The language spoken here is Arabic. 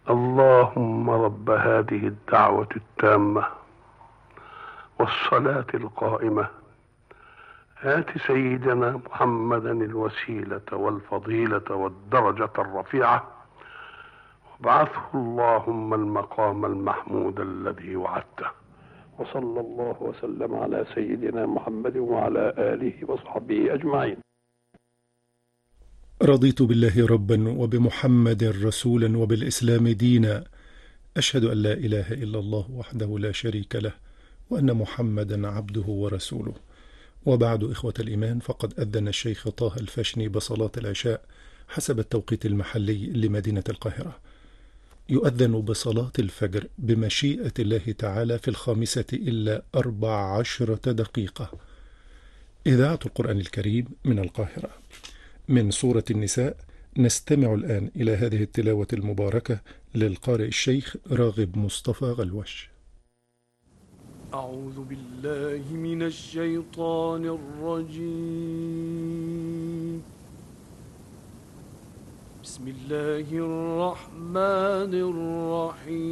اللهم رب هذه الدعوة التامة والصلاة القائمة، آت سيدنا محمدا الوسيلة والفضيلة والدرجة الرفيعة، وابعثه اللهم المقام المحمود الذي وعدته. وصلى الله وسلم على سيدنا محمد وعلى آله وصحبه أجمعين. رضيت بالله ربا وبمحمد رسولا وبالإسلام دينا، أشهد أن لا إله إلا الله وحده لا شريك له، وأن محمدا عبده ورسوله. وبعد، إخوة الإيمان، فقد أذن الشيخ طه الفشني بصلاة العشاء حسب التوقيت المحلي لمدينة القاهرة. يؤذن بصلاة الفجر بمشيئة الله تعالى في 5:14 إذاعة القرآن الكريم من القاهرة. من سورة النساء نستمع الآن إلى هذه التلاوة المباركة للقارئ الشيخ راغب مصطفى غلوش. أعوذ بالله من الشيطان الرجيم. بسم الله الرحمن الرحيم.